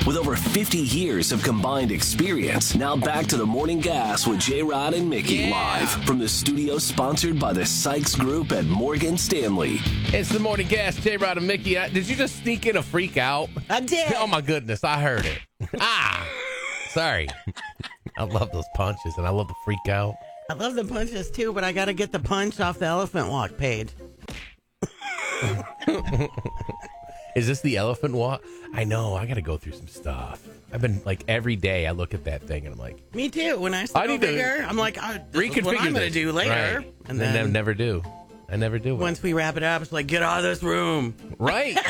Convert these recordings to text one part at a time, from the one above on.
With over 50 years of combined experience, now back to the Morning Gas with J-Rod and Mickey, live from the studio sponsored by the Sykes Group at Morgan Stanley. It's the Morning Gas, J-Rod and Mickey. Did you just sneak in a freak out? I did. Oh, my goodness. I heard it. Sorry. I love those punches, and I love the freak out. I love the punches, too, but I got to get the punch off the Elephant Walk page. Is this the Elephant Walk? I know. I got to go through some stuff. I've been, every day I look at that thing, and I'm like... Me, too. When I start over here, I'm like, this is what I'm going to do later. Right. And then I never do. I never do. Once we wrap it up, it's like, get out of this room. Right.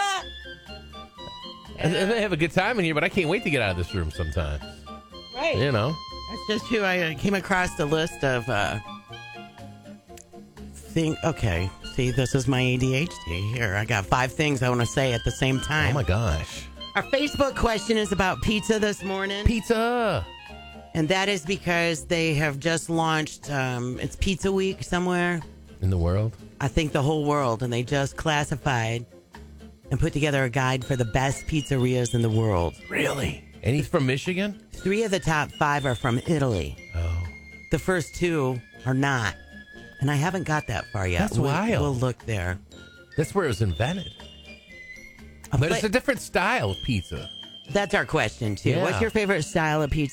I have a good time in here, but I can't wait to get out of this room sometimes. Right. You know. That's just who I came across the list of okay, see, this is my ADHD here. I got 5 things I want to say at the same time. Oh, my gosh. Our Facebook question is about pizza this morning. Pizza. And that is because they have just launched, it's Pizza Week somewhere. In the world? I think the whole world. And they just classified and put together a guide for the best pizzerias in the world. Really? And he's from Michigan? 3 of the top 5 are from Italy. Oh. The first 2 are not. And I haven't got that far yet. That's wild. We'll look there. That's where it was invented. But it's a different style of pizza. That's our question, too. Yeah. What's your favorite style of pizza?